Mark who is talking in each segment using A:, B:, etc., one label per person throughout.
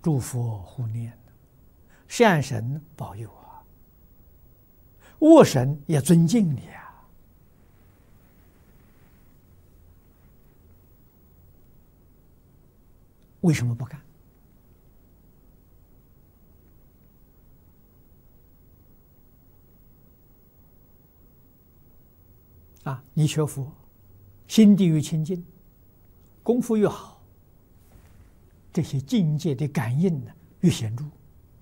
A: 诸佛护念，善神保佑啊，恶神也尊敬你啊。为什么不干？你学佛，心地越清净，功夫越好，这些境界的感应呢越显著。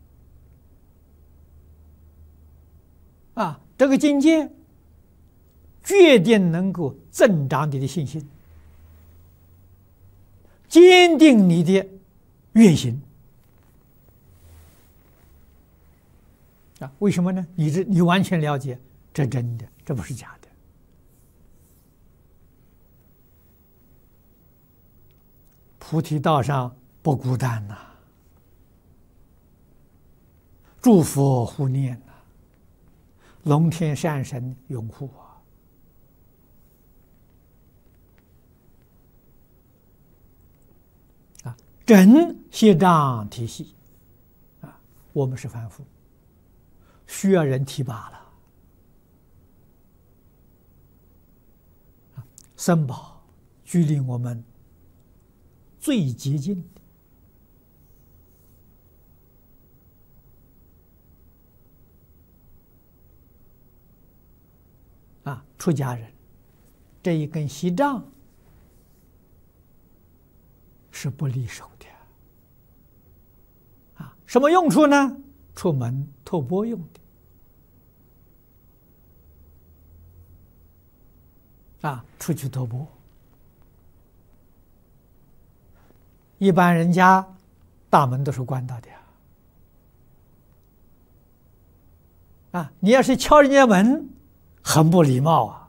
A: 这个境界决定能够增长你的信心，坚定你的愿行。为什么呢？你完全了解，这真的，这不是假的。菩提道上不孤单呐，诸佛护念呐，龙天善神拥护真协障提系我们是凡夫，需要人提拔了。僧宝距离我们最接近的出家人这一根锡杖是不离手的什么用处呢？出门托钵用的出去托钵。一般人家大门都是关到的你要是敲人家门，很不礼貌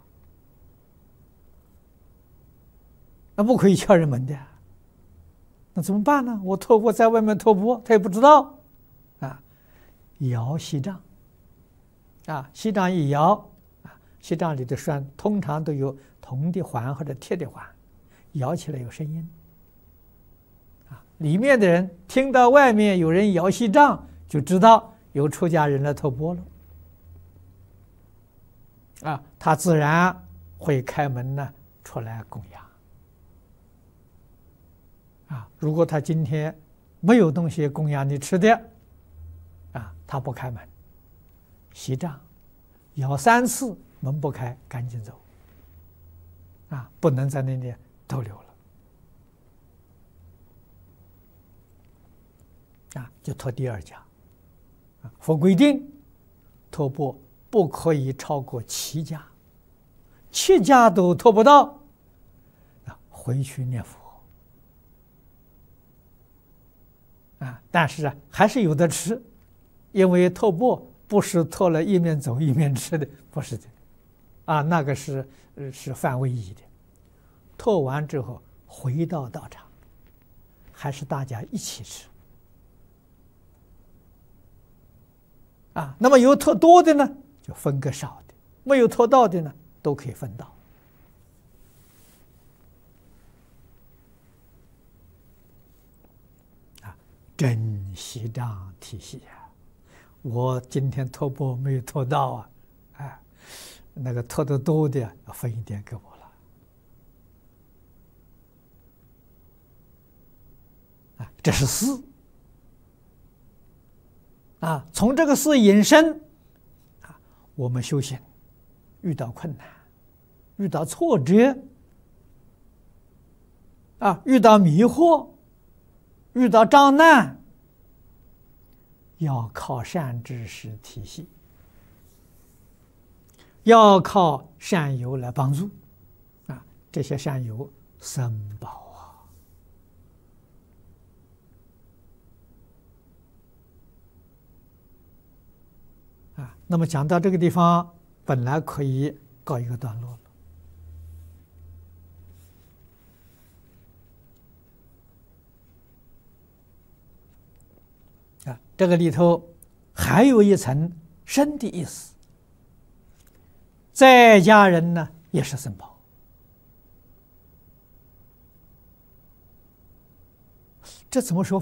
A: 那不可以敲人门的那怎么办呢？我托钵在外面托钵，他也不知道摇锡杖锡杖一摇锡杖里的栓通常都有铜的环或者铁的环，摇起来有声音里面的人听到外面有人摇锡杖，就知道有出家人来托钵了他自然会开门呢出来供养如果他今天没有东西供养你吃的他不开门，锡杖摇3次，门不开，赶紧走不能在那里逗留了就托第2家佛规定托钵不可以超过7家，7家都托不到回去念佛但是还是有的吃，因为托钵不是托了一面走一面吃的，不是的那个是犯威仪的。托完之后回到道场，还是大家一起吃那么有托多的呢就分个少的，没有托到的呢都可以分到真锡杖提系我今天托钵没有托到那个托得多的要分一点给我了这是事从这个事引申我们修行遇到困难，遇到挫折遇到迷惑，遇到障难，要靠善知识提系，要靠善友来帮助这些善友僧宝那么讲到这个地方，本来可以告一个段落了这个里头还有一层深的意思，在家人呢也是僧宝，这怎么说